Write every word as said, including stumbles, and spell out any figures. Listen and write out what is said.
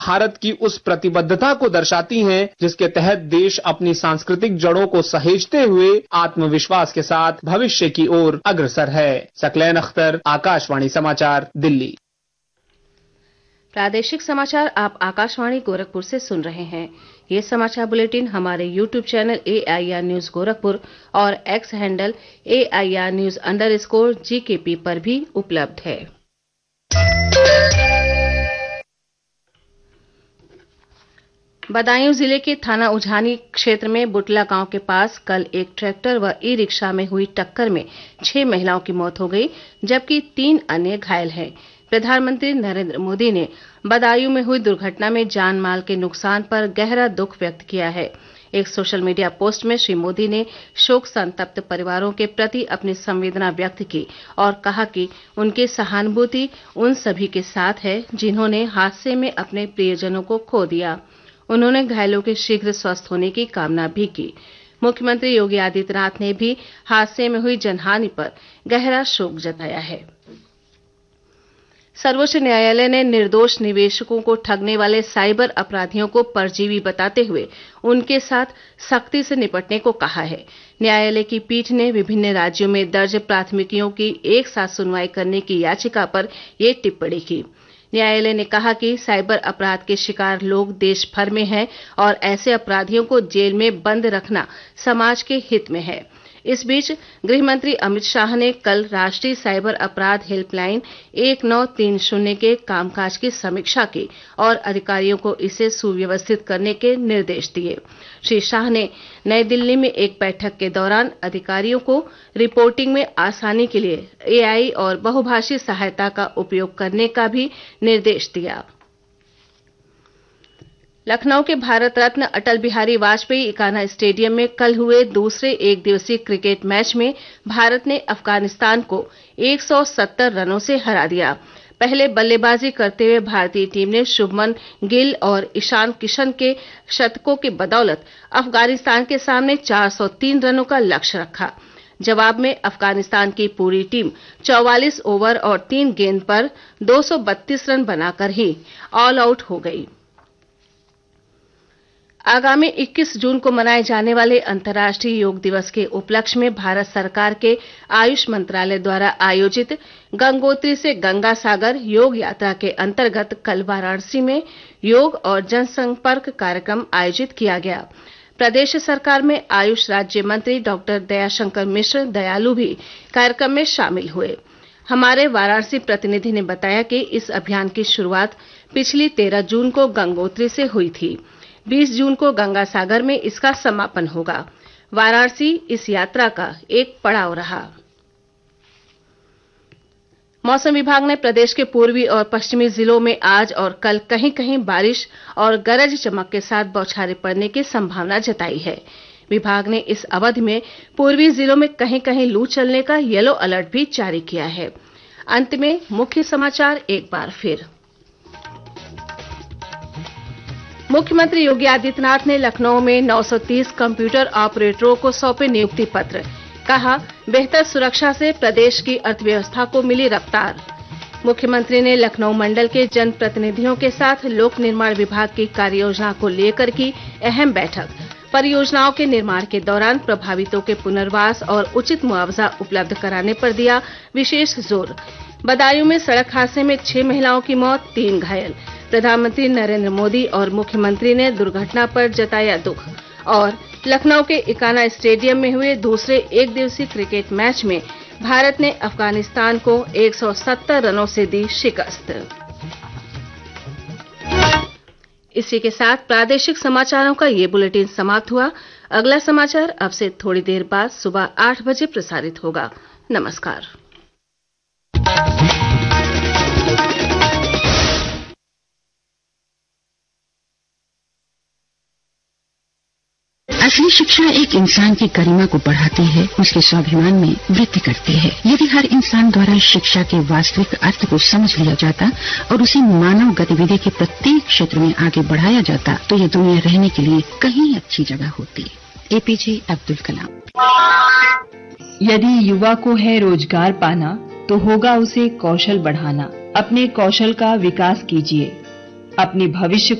भारत की उस प्रतिबद्धता को दर्शाती हैं जिसके तहत देश अपनी सांस्कृतिक जड़ों को सहेजते हुए आत्मविश्वास के साथ भविष्य की ओर अग्रसर है। सकलैन अख्तर, आकाशवाणी समाचार, दिल्ली। प्रादेशिक समाचार आप आकाशवाणी गोरखपुर से सुन रहे हैं। ये समाचार बुलेटिन हमारे YouTube channel A I R news Gorakhpur और x handle A I R news under score जी के पी पर भी उपलब्ध है। बदायूं जिले के थाना उझानी क्षेत्र में बुटला गांव के पास कल एक ट्रैक्टर व ई रिक्शा में हुई टक्कर में छह महिलाओं की मौत हो गई, जबकि तीन अन्य घायल हैं। प्रधानमंत्री नरेंद्र मोदी ने बदायूं में हुई दुर्घटना में जान माल के नुकसान पर गहरा दुख व्यक्त किया है। एक सोशल मीडिया पोस्ट में श्री मोदी ने शोक संतप्त परिवारों के प्रति अपनी संवेदना व्यक्त की और कहा कि उनकी सहानुभूति उन सभी के साथ है जिन्होंने हादसे में अपने प्रियजनों को खो दिया। उन्होंने घायलों के शीघ्र स्वस्थ होने की कामना भी की। मुख्यमंत्री योगी आदित्यनाथ ने भी हादसे में हुई जनहानि पर गहरा शोक जताया है। सर्वोच्च न्यायालय ने निर्दोष निवेशकों को ठगने वाले साइबर अपराधियों को परजीवी बताते हुए उनके साथ सख्ती से निपटने को कहा है। न्यायालय की पीठ ने विभिन्न राज्यों में दर्ज प्राथमिकियों की एक साथ सुनवाई करने की याचिका पर ये टिप्पणी की। न्यायालय ने कहा कि साइबर अपराध के शिकार लोग देश भर में हैं और ऐसे अपराधियों को जेल में बंद रखना समाज के हित में है। इस बीच गृह मंत्री अमित शाह ने कल राष्ट्रीय साइबर अपराध हेल्पलाइन एक नौ तीन शून्य के कामकाज की समीक्षा की और अधिकारियों को इसे सुव्यवस्थित करने के निर्देश दिए। श्री शाह ने नई दिल्ली में एक बैठक के दौरान अधिकारियों को रिपोर्टिंग में आसानी के लिए ए आई और बहुभाषी सहायता का उपयोग करने का भी निर्देश दिया। लखनऊ के भारत रत्न अटल बिहारी वाजपेयी इकाना स्टेडियम में कल हुए दूसरे एक दिवसीय क्रिकेट मैच में भारत ने अफगानिस्तान को एक सौ सत्तर रनों से हरा दिया। पहले बल्लेबाजी करते हुए भारतीय टीम ने शुभमन गिल और ईशान किशन के शतकों की बदौलत अफगानिस्तान के सामने चार सौ तीन रनों का लक्ष्य रखा। जवाब में अफगानिस्तान की पूरी टीम चौवालीस ओवर और तीन गेंद पर दो सौ बत्तीस रन बनाकर ही ऑल आउट हो गई। आगामी इक्कीस जून को मनाए जाने वाले अंतर्राष्ट्रीय योग दिवस के उपलक्ष्य में भारत सरकार के आयुष मंत्रालय द्वारा आयोजित गंगोत्री से गंगा सागर योग यात्रा के अंतर्गत कल वाराणसी में योग और जनसंपर्क कार्यक्रम आयोजित किया गया। प्रदेश सरकार में आयुष राज्य मंत्री डॉक्टर दयाशंकर मिश्र दयालु भी कार्यक्रम में शामिल हुए। हमारे वाराणसी प्रतिनिधि ने बताया कि इस अभियान की शुरुआत पिछली तेरह जून को गंगोत्री से हुई थी। बीस जून को गंगा सागर में इसका समापन होगा। वाराणसी इस यात्रा का एक पड़ाव रहा। मौसम विभाग ने प्रदेश के पूर्वी और पश्चिमी जिलों में आज और कल कहीं कहीं बारिश और गरज चमक के साथ बौछारें पड़ने की संभावना जताई है। विभाग ने इस अवधि में पूर्वी जिलों में कहीं कहीं लू चलने का येलो अलर्ट भी जारी किया है। अंत में मुख्य समाचार एक बार फिर। मुख्यमंत्री योगी आदित्यनाथ ने लखनऊ में नौ सौ तीस कंप्यूटर ऑपरेटरों को सौंपे नियुक्ति पत्र। कहा, बेहतर सुरक्षा से प्रदेश की अर्थव्यवस्था को मिली रफ्तार। मुख्यमंत्री ने लखनऊ मंडल के जनप्रतिनिधियों के साथ लोक निर्माण विभाग की कार्ययोजना को लेकर की अहम बैठक। परियोजनाओं के निर्माण के दौरान प्रभावितों के पुनर्वास और उचित मुआवजा उपलब्ध कराने पर दिया विशेष जोर। बदायूं में सड़क हादसे में छह महिलाओं की मौत, तीन घायल। प्रधानमंत्री नरेंद्र मोदी और मुख्यमंत्री ने दुर्घटना पर जताया दुख। और लखनऊ के इकाना स्टेडियम में हुए दूसरे एक दिवसीय क्रिकेट मैच में भारत ने अफगानिस्तान को एक सौ सत्तर रनों से दी शिकस्त। इसी के साथ प्रादेशिक समाचारों का ये बुलेटिन समाप्त हुआ। अगला समाचार अब से थोड़ी देर बाद सुबह आठ बजे प्रसारित होगा। नमस्कार। असली शिक्षा एक इंसान की गरिमा को बढ़ाती है, उसके स्वाभिमान में वृद्धि करती है। यदि हर इंसान द्वारा शिक्षा के वास्तविक अर्थ को समझ लिया जाता और उसे मानव गतिविधि के प्रत्येक क्षेत्र में आगे बढ़ाया जाता तो ये दुनिया रहने के लिए कहीं अच्छी जगह होती। एपीजे अब्दुल कलाम। यदि युवा को है रोजगार पाना तो होगा उसे कौशल बढ़ाना। अपने कौशल का विकास कीजिए। अपने भविष्य